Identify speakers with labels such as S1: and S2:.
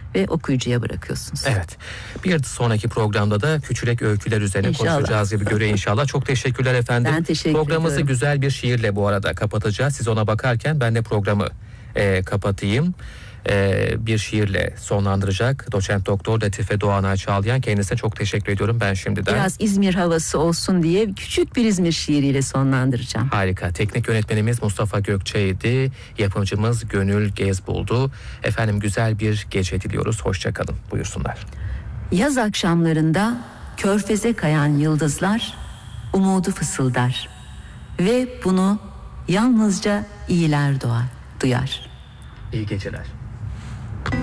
S1: ve okuyucuya bırakıyorsunuz.
S2: Evet. Bir sonraki programda da küçülek öyküler üzerine
S1: İnşallah.
S2: konuşacağız gibi görüyor inşallah. Çok teşekkürler efendim.
S1: Ben teşekkür
S2: Programımızı
S1: ediyorum.
S2: güzel bir şiirle bu arada kapatacağız. Siz ona bakarken ben de programı kapatayım. Bir şiirle sonlandıracak doçent doktor Latife Doğanay Çağlayan. Kendisine çok teşekkür ediyorum ben şimdiden.
S1: Biraz İzmir havası olsun diye küçük bir İzmir şiiriyle sonlandıracağım.
S2: Harika. Teknik yönetmenimiz Mustafa Gökçe'ydi. Yapımcımız Gönül Gezbul'du. Efendim güzel bir gece diliyoruz. Hoşça kalın. Buyursunlar.
S1: Yaz akşamlarında körfeze kayan yıldızlar umudu fısıldar ve bunu yalnızca iyiler duyar.
S2: İyi geceler.